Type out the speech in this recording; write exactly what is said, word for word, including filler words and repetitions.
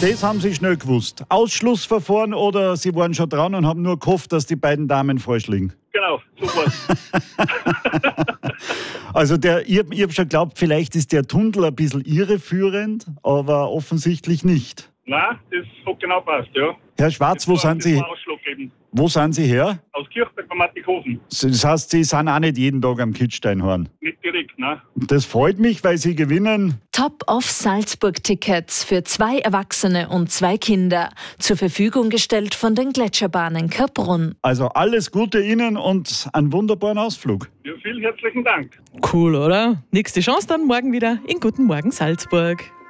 Das haben Sie schnell gewusst. Ausschlussverfahren oder Sie waren schon dran und haben nur gehofft, dass die beiden Damen falsch liegen? Genau, super. Also der, ich, ich habe schon geglaubt, vielleicht ist der Tunnel ein bisschen irreführend, aber offensichtlich nicht. Nein, das hat genau passt, ja. Herr Schwarz, wo Das war- sind das Sie, war ausschlaggebend. wo sind Sie her? Aus Kirchberg bei Mattighofen. Das heißt, Sie sind auch nicht jeden Tag am Kitzsteinhorn. Nicht direkt, ne? Das freut mich, weil Sie gewinnen. Top of Salzburg-Tickets für zwei Erwachsene und zwei Kinder. Zur Verfügung gestellt von den Gletscherbahnen Kaprun. Also alles Gute Ihnen und einen wunderbaren Ausflug. Ja, vielen herzlichen Dank. Cool, oder? Nächste Chance dann morgen wieder in Guten Morgen Salzburg.